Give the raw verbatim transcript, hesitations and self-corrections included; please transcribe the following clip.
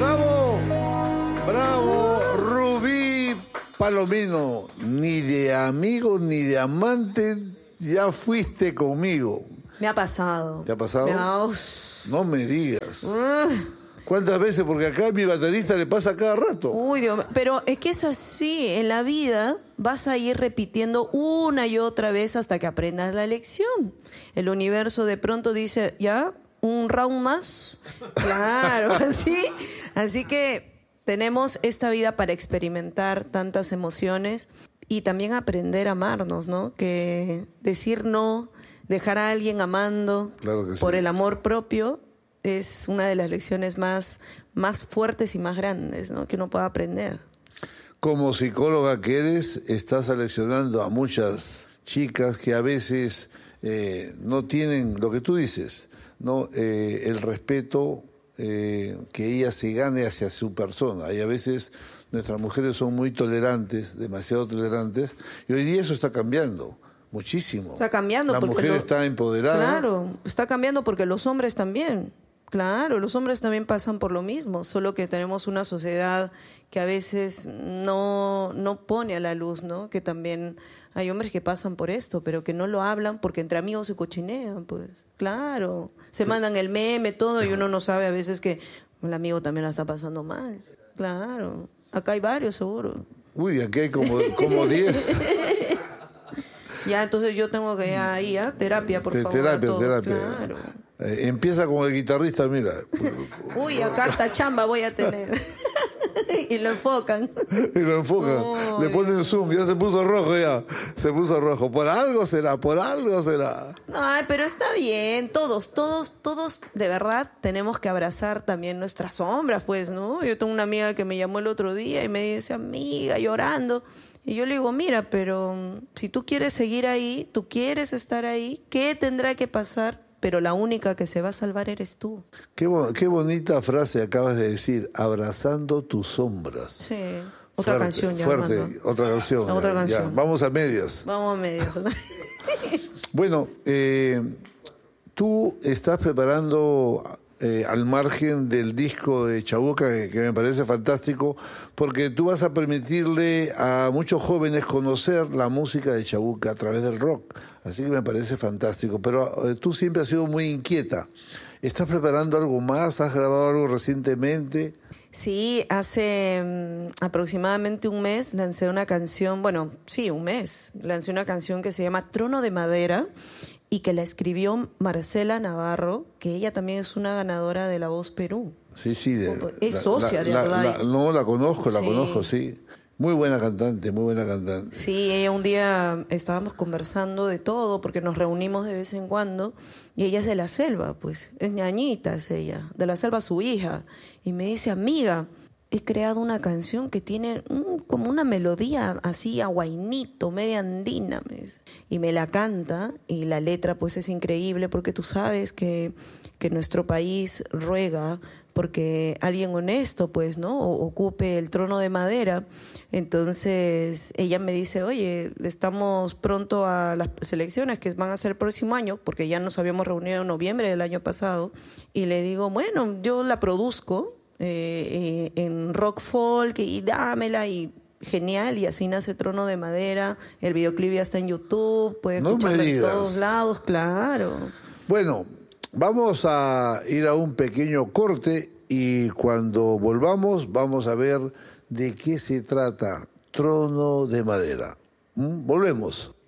¡Bravo! ¡Bravo! Rubí Palomino, ni de amigo ni de amante ya fuiste conmigo. Me ha pasado. ¿Te ha pasado? Me ha... No me digas. Uh. ¿Cuántas veces? Porque acá a mi baterista le pasa cada rato. Uy, Dios mío. Pero es que es así. En la vida vas a ir repitiendo una y otra vez hasta que aprendas la lección. El universo de pronto dice, ya, un round más. Claro, así. Así que tenemos esta vida para experimentar tantas emociones y también aprender a amarnos, ¿no? Que decir no, dejar a alguien amando Claro que sí. por el amor propio es una de las lecciones más, más fuertes y más grandes, ¿no? Que uno pueda aprender. Como psicóloga que eres, estás seleccionando a muchas chicas que a veces eh, no tienen lo que tú dices, no eh, el respeto eh, que ella se gane hacia su persona. Y a veces nuestras mujeres son muy tolerantes, demasiado tolerantes, y hoy día eso está cambiando. Muchísimo. Está cambiando. La porque mujer lo... está empoderada. Claro, está cambiando porque los hombres también. Claro, los hombres también pasan por lo mismo, solo que tenemos una sociedad que a veces no, no pone a la luz, ¿no? Que también hay hombres que pasan por esto, pero que no lo hablan porque entre amigos se cochinean, pues. Claro, se mandan el meme, todo, y uno no sabe a veces que el amigo también la está pasando mal. Claro, acá hay varios, seguro. Uy, aquí hay como como diez. Ya, entonces yo tengo que ir ahí, ¿eh? Terapia, por Te- favor. terapia, a todos. terapia. Claro. Eh, empieza con el guitarrista, mira. Uy, a carta chamba voy a tener. Y lo enfocan. Y lo enfocan, Oh, le ponen zoom, ya se puso rojo ya. Se puso rojo. Por algo será, por algo será. Ay, pero está bien. Todos, todos, todos de verdad tenemos que abrazar también nuestras sombras, pues, ¿no? Yo tengo una amiga que me llamó el otro día y me dice, amiga, llorando. Y yo le digo, mira, pero si tú quieres seguir ahí, tú quieres estar ahí, ¿qué tendrá que pasar? Pero la única que se va a salvar eres tú. Qué, bo- qué bonita frase acabas de decir, abrazando tus sombras. Sí. Otra Fuerte, canción ya, Fuerte, Armando. otra canción. Otra ya, canción. ya. Vamos a medias. Vamos a medias. Bueno, eh, tú estás preparando eh, al margen del disco de Chabuca, que, que me parece fantástico, porque tú vas a permitirle a muchos jóvenes conocer la música de Chabuca a través del rock. Así que me parece fantástico. Pero eh, tú siempre has sido muy inquieta. ¿Estás preparando algo más? ¿Has grabado algo recientemente? Sí, hace mm, aproximadamente un mes lancé una canción, bueno, sí, un mes, lancé una canción que se llama Trono de Madera y que la escribió Marcela Navarro, que ella también es una ganadora de La Voz Perú. Sí, sí. De, Es la- socia la- de la- Ardai. la- No, la conozco, la Sí. conozco, sí. Muy buena cantante, muy buena cantante. Sí, ella un día estábamos conversando de todo porque nos reunimos de vez en cuando y ella es de la selva, pues es ñañita, es ella, de la selva su hija. Y me dice, amiga, he creado una canción que tiene mm, como una melodía así a guainito, media andina, me dice. Y me la canta y la letra pues es increíble porque tú sabes que, que nuestro país ruega porque alguien honesto, pues, ¿no? O- ocupe el trono de madera. Entonces, ella me dice, oye, estamos pronto a las elecciones que van a ser el próximo año, porque ya nos habíamos reunido en noviembre del año pasado, y le digo, bueno, yo la produzco eh, eh, en rock folk y dámela, y genial, y así nace Trono de Madera. El videoclip ya está en YouTube, puedes No me escucharlo en digas. todos lados, claro. Bueno, vamos a ir a un pequeño corte y cuando volvamos vamos a ver de qué se trata Trono de Madera. ¿Mm? Volvemos.